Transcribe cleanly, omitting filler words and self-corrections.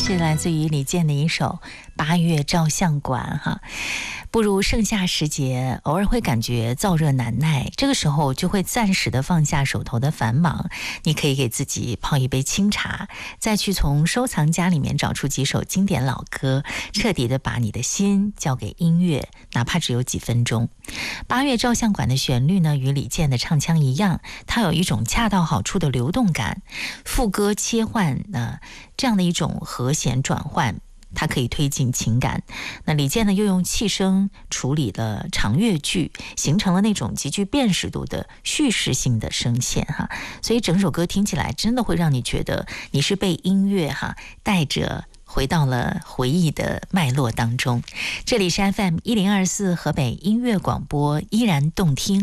是来自于李健的一首《八月照相馆》哈。步入盛夏时节，偶尔会感觉燥热难耐，这个时候就会暂时的放下手头的繁忙，你可以给自己泡一杯清茶，再去从收藏夹里面找出几首经典老歌，彻底的把你的心交给音乐，哪怕只有几分钟。八月照相馆的旋律呢，与李健的唱腔一样，它有一种恰到好处的流动感，副歌切换这样的一种和弦转换，它可以推进情感。那李健呢，又用气声处理了长乐句，形成了那种极具辨识度的叙事性的声线哈。所以整首歌听起来真的会让你觉得你是被音乐带着回到了回忆的脉络当中。这里是 FM 1024河北音乐广播，依然动听。